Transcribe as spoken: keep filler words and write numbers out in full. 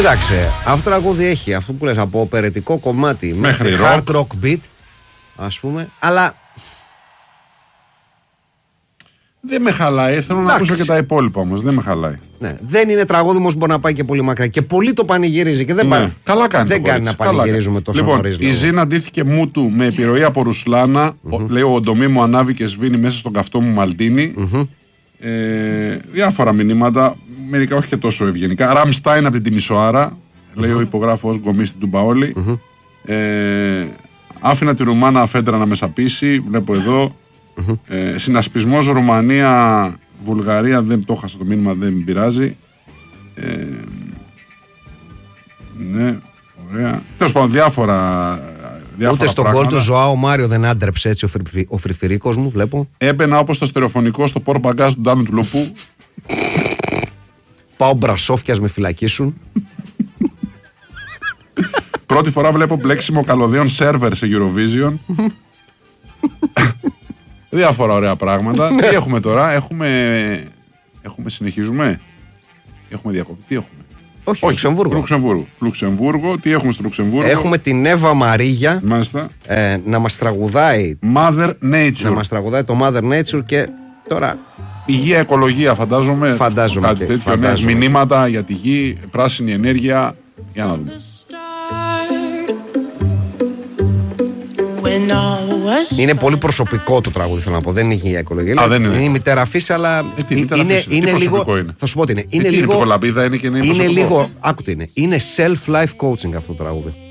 Κοίταξε, αυτό το τραγούδι έχει αυτό που λες από οπερετικό κομμάτι μέχρι hard rock beat, ας πούμε, αλλά δεν με χαλάει. Θέλω να ακούσω και τα υπόλοιπα όμως. Δεν με χαλάει. Ναι, δεν είναι τραγούδι όμως που μπορεί να πάει και πολύ μακριά. Και πολύ το πανηγυρίζει. Και δεν ναι. πάει. Καλά κάνει. Δεν κάνει να πανηγυρίζουμε τόσο λοιπόν, νωρίς. Η Ζήνα ντύθηκε μούτου με επιρροή από Ρουσλάνα. Mm-hmm. Λέει ο Ντομή μου ανάβει και σβήνει μέσα στον καυτό μου μαλτίνι. Mm-hmm. Ε, διάφορα μηνύματα. Μερικά όχι και τόσο ευγενικά. Ραμστάιν από την Τιμισοάρα. Mm-hmm. Λέει ο υπογράφος Γκομή στην Τουμπαόλη. Mm-hmm. Ε, άφηνα τη Ρουμάνα Αφέντρα να με σαπίσει. Βλέπω εδώ. Mm-hmm. Ε, συνασπισμός Ρουμανία Βουλγαρία, δεν το χάσα το μήνυμα, δεν πειράζει. Ε, ναι, ωραία. Τέλος πάντων, διάφορα, διάφορα. Ούτε στον γκολ του Ζωάο Μάριο δεν άντρεψε έτσι ο, φρυ, ο φρυφυρίκος μου, βλέπω. Έμπαινα όπως το στερεοφωνικό στο πόρ μπαγκάζ του Ντάνου του Λουπού. Πάω μπρασόφιας με φυλακίσουν. Πρώτη φορά βλέπω μπλέξιμο καλωδίων σερβερ σε Eurovision. Διάφορα ωραία πράγματα. Τι έχουμε τώρα, έχουμε, έχουμε συνεχίζουμε. Έχουμε διακοπή, τι έχουμε. Όχι, Όχι Λουξεμβούργο. Λουξεμβούργο. Λουξεμβούργο. Τι έχουμε στο Λουξεμβούργο. Έχουμε την Εύα Μαρίγια ε, να μας τραγουδάει Mother Nature. Να μας τραγουδάει το Mother Nature και τώρα υγεία, οικολογία φαντάζομαι. Φαντάζομαι κάτι και, τέτοιο, φαντάζομαι. Ναι, μηνύματα για τη γη, πράσινη ενέργεια. Για να δούμε. Είναι πολύ προσωπικό το τραγούδι, θέλω να πω. Δεν είναι υγεία, οικολογία. Α, δεν είναι. Είναι η μητέρα φύση, αλλά ε, τι, είναι, είναι, είναι λίγο. Είναι. Θα σου πω τι είναι. Είναι, είναι τι λίγο. Είναι, είναι, και είναι, είναι λίγο. Άκου τι είναι. Είναι self-life coaching αυτό το τραγούδι.